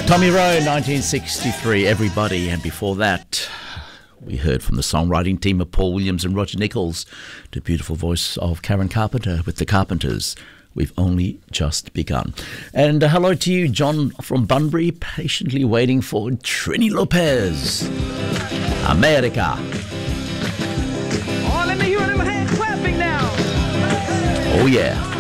Tommy Rowe, 1963, Everybody. And before that, we heard from the songwriting team of Paul Williams and Roger Nichols, the beautiful voice of Karen Carpenter with the Carpenters. We've only just begun. And hello to you, John from Bunbury, patiently waiting for Trini Lopez. America. Oh, let me hear a little hand clapping now. Oh, yeah.